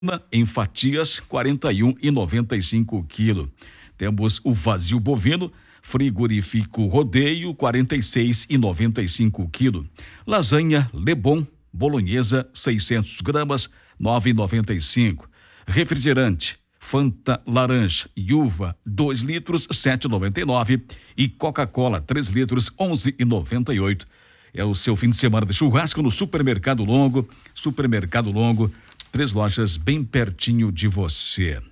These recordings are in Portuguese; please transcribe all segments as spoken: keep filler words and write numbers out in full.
em fatias quarenta e um e noventa e cinco quilo. Temos o vazio bovino, frigorífico Rodeio quarenta e seis e noventa e cinco quilo. Lasanha Lebon bolonhesa seiscentos gramas nove e noventa e cinco. Refrigerante Fanta laranja e uva dois litros sete e noventa e nove e Coca-Cola três litros onze e noventa e oito. É o seu fim de semana de churrasco no Supermercado Longo. Supermercado Longo, três lojas bem pertinho de você.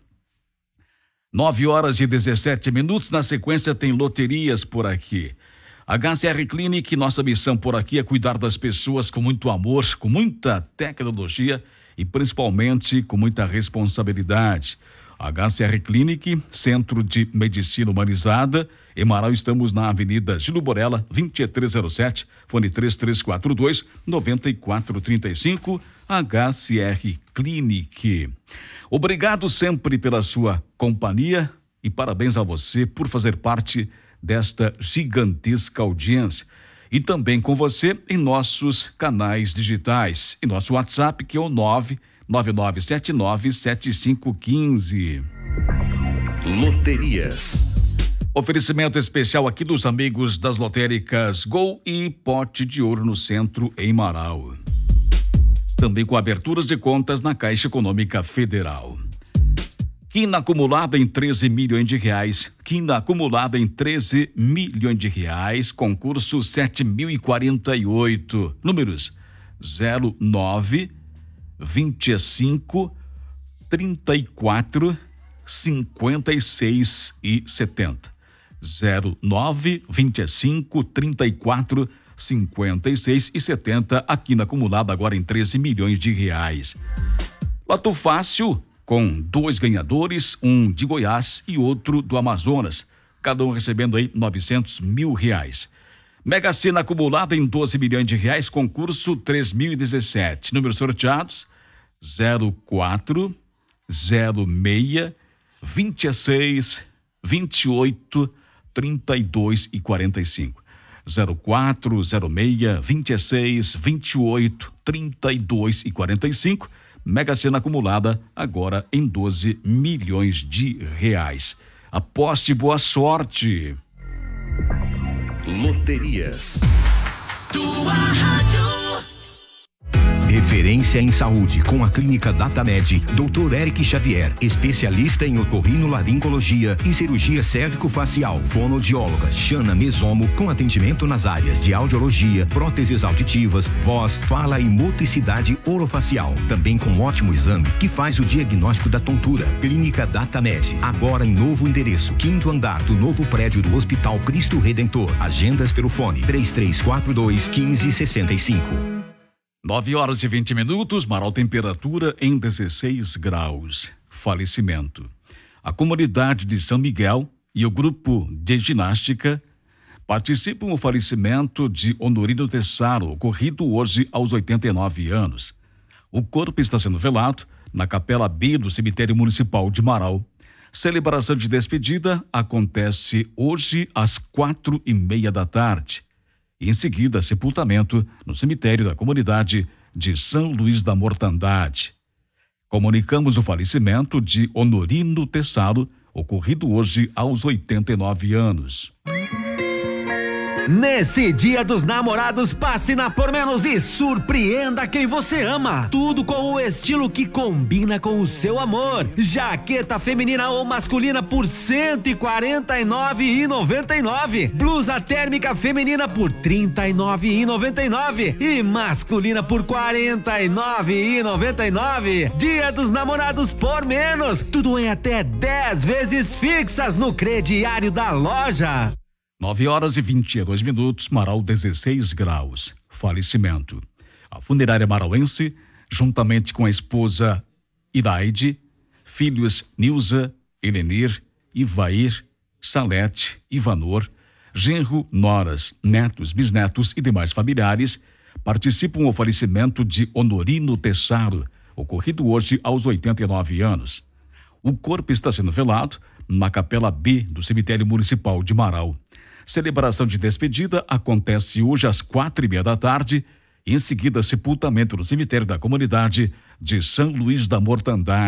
Nove horas e dezessete minutos. Na sequência tem loterias por aqui. H C R Clinic, nossa missão por aqui é cuidar das pessoas com muito amor, com muita tecnologia e principalmente com muita responsabilidade. H C R Clinic, Centro de Medicina Humanizada. Em Marau estamos na Avenida Gilo Borella, vinte e três zero sete, fone três três quatro dois, nove quatro três cinco, H C R Clinic. Obrigado sempre pela sua companhia e parabéns a você por fazer parte desta gigantesca audiência. E também com você em nossos canais digitais, em nosso WhatsApp, que é o nove nove nove sete nove sete cinco um cinco. Loterias. Oferecimento especial aqui dos amigos das lotéricas Gol e Pote de Ouro no centro em Marau. Também com aberturas de contas na Caixa Econômica Federal. Quina acumulada em treze milhões de reais. Quina acumulada em treze milhões de reais. Concurso sete mil e quarenta e oito. Números zero nove, vinte e cinco, trinta e quatro, cinquenta e seis e setenta. zero nove, vinte e cinco, trinta e quatro, cinquenta e seis e setenta. Aqui na acumulada agora em treze milhões de reais. Loto Fácil com dois ganhadores, um de Goiás e outro do Amazonas, cada um recebendo aí novecentos mil reais. Mega Sena acumulada em doze milhões de reais, concurso três mil e dezessete. Números sorteados zero quatro, zero seis, vinte e seis, vinte e oito, trinta e dois e quarenta e cinco. zero quatro, zero seis, vinte e seis, vinte e oito, trinta e dois e quarenta e cinco. Mega Sena acumulada agora em doze milhões de reais. Aposte, boa sorte. Loterias. Tua rádio. Referência em saúde com a Clínica Datamed, doutor Eric Xavier, especialista em otorrinolaringologia e cirurgia cérvico-facial, fonoaudióloga Xana Mesomo, com atendimento nas áreas de audiologia, próteses auditivas, voz, fala e motricidade orofacial. Também com ótimo exame que faz o diagnóstico da tontura. Clínica Datamed, agora em novo endereço, quinto andar do novo prédio do Hospital Cristo Redentor. Agendas pelo fone três três quatro dois, um cinco seis cinco. Nove horas e vinte minutos, Marau, temperatura em dezesseis graus. Falecimento. A comunidade de São Miguel e o grupo de ginástica participam do falecimento de Honorino Tessaro, ocorrido hoje aos oitenta e nove anos. O corpo está sendo velado na Capela B do Cemitério Municipal de Marau. Celebração de despedida acontece hoje às quatro e meia da tarde. E em seguida, sepultamento no cemitério da comunidade de São Luís da Mortandade. Comunicamos o falecimento de Honorino Tessaro, ocorrido hoje aos oitenta e nove anos. Nesse Dia dos Namorados, passe na Por Menos e surpreenda quem você ama. Tudo com o estilo que combina com o seu amor. Jaqueta feminina ou masculina por cento e quarenta e nove reais e noventa e nove centavos. Blusa térmica feminina por trinta e nove reais e noventa e nove centavos. E masculina por quarenta e nove reais e noventa e nove centavos. Dia dos Namorados Por Menos. Tudo em até dez vezes fixas no crediário da loja. Nove horas e vinte e dois minutos, Marau, dezesseis graus. Falecimento. A funerária marauense, juntamente com a esposa Iraide, filhos Nilza, Helenir, Ivair, Salete, Ivanor, genro, noras, netos, bisnetos e demais familiares, participam do falecimento de Honorino Tessaro, ocorrido hoje aos oitenta e nove anos. O corpo está sendo velado na Capela B do Cemitério Municipal de Marau. Celebração de despedida acontece hoje às quatro e meia da tarde Em seguida, sepultamento no cemitério da comunidade de São Luís da Mortandade.